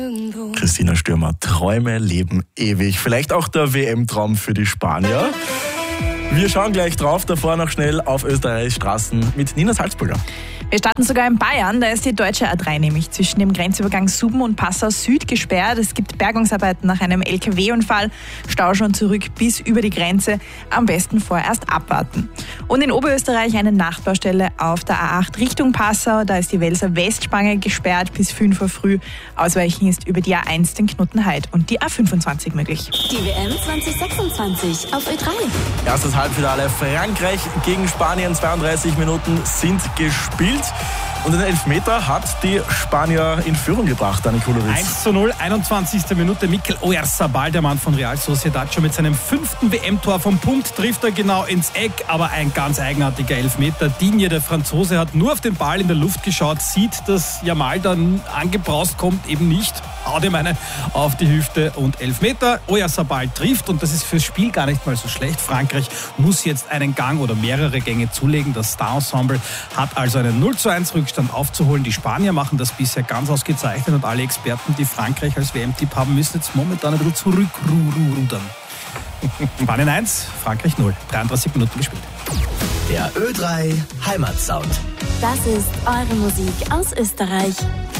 Christina Stürmer, Träume leben ewig. Vielleicht auch der WM-Traum für die Spanier. Wir schauen gleich drauf, davor noch schnell auf Österreichs Straßen mit Nina Salzburger. Wir starten sogar in Bayern, da ist die deutsche A3 nämlich zwischen dem Grenzübergang Suben und Passau Süd gesperrt. Es gibt Bergungsarbeiten nach einem LKW-Unfall, Stau schon zurück bis über die Grenze, am besten vorerst abwarten. Und in Oberösterreich eine Nachtbaustelle auf der A8 Richtung Passau, da ist die Welser Westspange gesperrt bis 5 Uhr früh. Ausweichen ist über die A1 den Knuttenheid und die A25 möglich. Die WM 2026 auf Ö3. Erstes Halbfinale Frankreich gegen Spanien, 32 Minuten sind gespielt. Und den Elfmeter hat die Spanier in Führung gebracht, Dani Kulowitz. 1:0, 21. Minute. Mikel Oyarzabal, der Mann von Real Sociedad, schon mit seinem 5. WM-Tor vom Punkt, trifft er genau ins Eck, aber ein ganz eigenartiger Elfmeter. Digne, der Franzose, hat nur auf den Ball in der Luft geschaut, sieht, dass Yamal dann angebraust kommt, eben nicht, haut ihm eine auf die Hüfte und Elfmeter. Oyarzabal trifft und das ist fürs Spiel gar nicht mal so schlecht. Frankreich muss jetzt einen Gang oder mehrere Gänge zulegen. Das Star-Ensemble hat also einen 0:1 Rückstand aufzuholen. Die Spanier machen das bisher ganz ausgezeichnet und alle Experten, die Frankreich als WM-Tipp haben, müssen jetzt momentan ein bisschen zurückrudern. Spanien 1, Frankreich 0. 33 Minuten gespielt. Der Ö3 Heimatsound. Das ist eure Musik aus Österreich.